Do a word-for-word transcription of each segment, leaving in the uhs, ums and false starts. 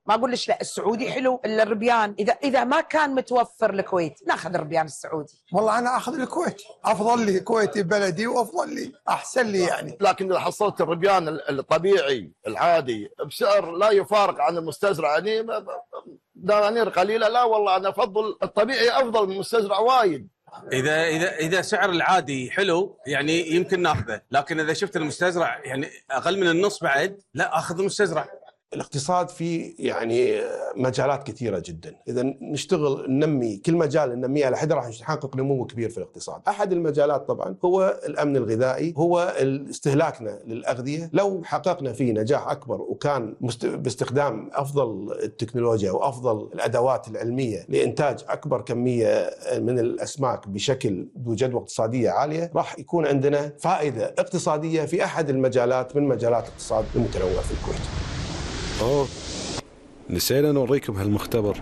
ما أقول لك لا السعودي حلو إلا الربيان، إذا إذا ما كان متوفر الكويت ناخذ الربيان السعودي. والله أنا أخذ الكويت، أفضل لي كويتي بلدي وأفضل لي أحسن لي يعني. لكن إذا حصلت الربيان الطبيعي العادي بسعر لا يفارق عن المستزرع يعني دنانير قليلة، لا والله أنا أفضل الطبيعي أفضل من المستزرع وايد. إذا إذا إذا سعر العادي حلو يعني يمكن ناخذه، لكن إذا شفت المستزرع يعني أقل من النص بعد لا أخذ المستزرع. الاقتصاد فيه يعني مجالات كثيرة جدا، إذا نشتغل ننمي كل مجال ننميه على حد راح نحقق نمو كبير في الاقتصاد. أحد المجالات طبعا هو الأمن الغذائي، هو استهلاكنا للأغذية. لو حققنا فيه نجاح أكبر وكان باستخدام أفضل التكنولوجيا وأفضل الأدوات العلمية لإنتاج أكبر كمية من الأسماك بشكل ذو جدوى اقتصادية عالية، راح يكون عندنا فائدة اقتصادية في أحد المجالات من مجالات الاقتصاد المتنوع في الكويت. أوه نسينا نوريكم هالمختبر.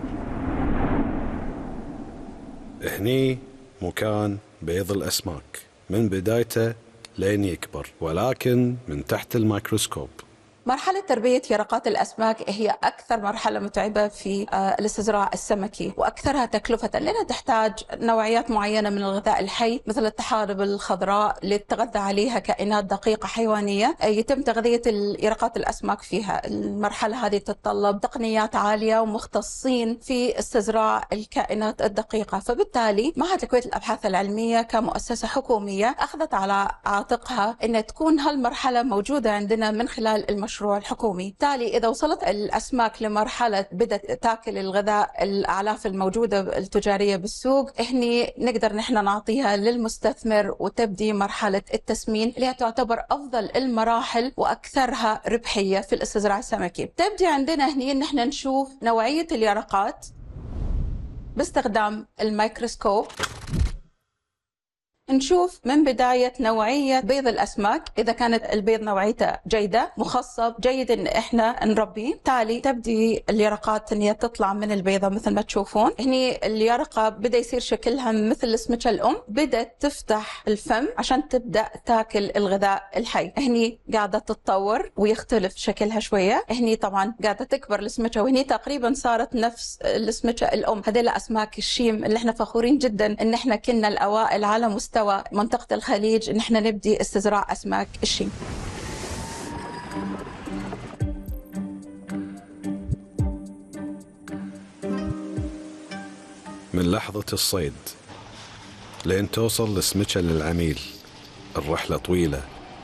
هني مكان بيض الأسماك من بدايته لين يكبر، ولكن من تحت الميكروسكوب. مرحلة تربية يرقات الأسماك هي أكثر مرحلة متعبة في الاستزراع السمكي وأكثرها تكلفة، لأنها تحتاج نوعيات معينة من الغذاء الحي مثل الطحالب الخضراء لتتغذى عليها كائنات دقيقة حيوانية يتم تغذية يرقات الأسماك فيها. المرحلة هذه تتطلب تقنيات عالية ومختصين في استزراع الكائنات الدقيقة، فبالتالي معهد الكويت للأبحاث العلمية كمؤسسة حكومية أخذت على عاتقها أن تكون هالمرحلة موجودة عندنا من خلال المشروع المشروع الحكومي. تالي إذا وصلت الأسماك لمرحلة بدأت تاكل الغذاء الأعلاف الموجودة التجارية بالسوق، هني نقدر نحن نعطيها للمستثمر وتبدي مرحلة التسمين اللي هي تعتبر أفضل المراحل وأكثرها ربحية في الاستزراع السمكي. تبدي عندنا هني إن احنا نشوف نوعية اليرقات باستخدام الميكروسكوب، نشوف من بداية نوعية بيض الأسماك إذا كانت البيض نوعيته جيدة مخصب جيد إن إحنا نربيه. تالي تبدي اليرقات إن هي تطلع من البيضة مثل ما تشوفون هني اليرقة بدأ يصير شكلها مثل السمكة الأم، بدأت تفتح الفم عشان تبدأ تاكل الغذاء الحي. هني قاعدة تتطور ويختلف شكلها شوية، هني طبعا قاعدة تكبر السمكة وهني تقريبا صارت نفس السمكة الأم. هذيل أسماك الشيم اللي إحنا فخورين جدا إن إحنا كنا الأوائل على مستوى منطقة الخليج إن احنا نبدي استزراع أسماك الشيم. من لحظة الصيد لين توصل لسمكة للعميل الرحلة طويلة.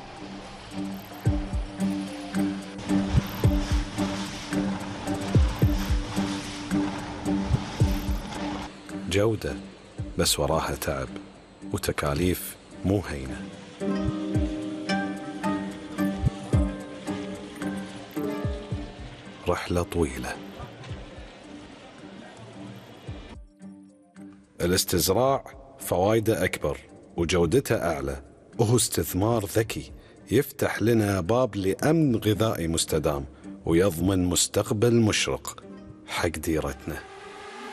جودة بس وراها تعب وتكاليف مو هينة. رحلة طويلة. الاستزراع فوائده أكبر وجودته أعلى، وهو استثمار ذكي يفتح لنا باب لأمن غذائي مستدام ويضمن مستقبل مشرق حق ديرتنا.